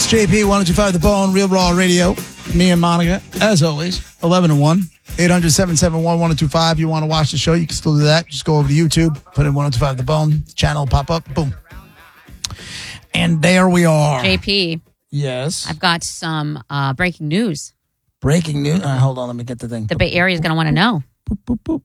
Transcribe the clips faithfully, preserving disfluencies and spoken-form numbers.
J P, one oh two five The Bone, Real Raw Radio. Me and Monica, as always, eleven and one. eight hundred, seven seven one, one oh two five. You want to watch the show, you can still do that. Just go over to YouTube, put in one oh two five The Bone, channel will pop up, boom. And there we are. J P. Yes. I've got some uh, breaking news. Breaking news? Uh, hold on, let me get the thing. The Bay Area is going to want to know. Boop, boop, boop.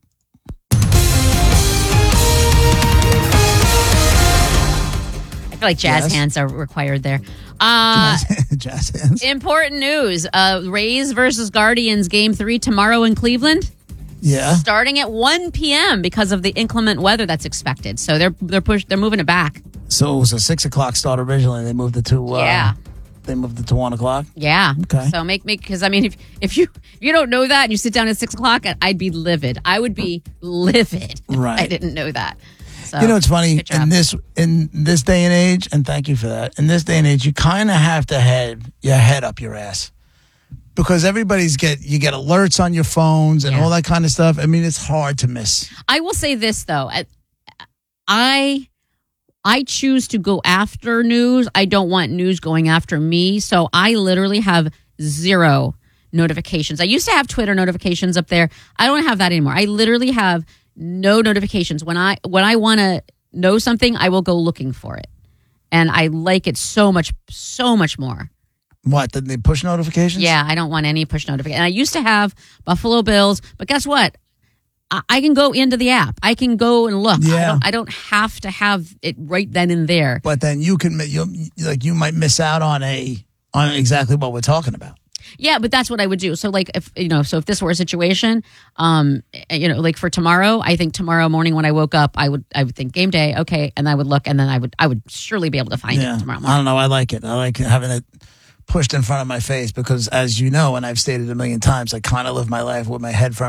I feel like jazz Yes. hands are required there. Uh, Jazz, jazz hands. important news. Uh, Rays versus Guardians game three tomorrow in Cleveland. Yeah. Starting at one p.m. because of the inclement weather that's expected. So they're they're push they're moving it back. So it was a six o'clock start originally. They moved it to uh, Yeah. They moved it to one o'clock. Yeah. Okay. So make make because I mean if if you if you don't know that and you sit down at six o'clock, I'd be livid. I would be livid. if Right. I didn't know that. So, You know, it's funny good job. in this in this day and age, and thank you for that. In this day and age, you kind of have to head your head up your ass because everybody's get you get alerts on your phones and Yeah. all that kind of stuff. I mean, it's hard to miss. I will say this though, I- I I choose to go after news. I don't want news going after me, so I literally have zero notifications. I used to have Twitter notifications up there. I don't have that anymore. I literally have no notifications. When I when I want to know something, I will go looking for it, and I like it so much, so much more. What did they push notifications? Yeah, I don't want any push notification. And I used to have Buffalo Bills, but guess what? I, I can go into the app. I can go and look. I Yeah. don't, I don't have to have it right then and there. But then you can you like you might miss out on a on exactly what we're talking about. Yeah, but that's what I would do. So like if you know, so if this were a situation, um, you know, like for tomorrow, I think tomorrow morning when I woke up, I would I would think game day, okay, and I would look, and then I would I would surely be able to find Yeah, it tomorrow I morning. don't know. I like it. I like having it pushed in front of my face because, as you know, and I've stated a million times, I kind of live my life with my head front.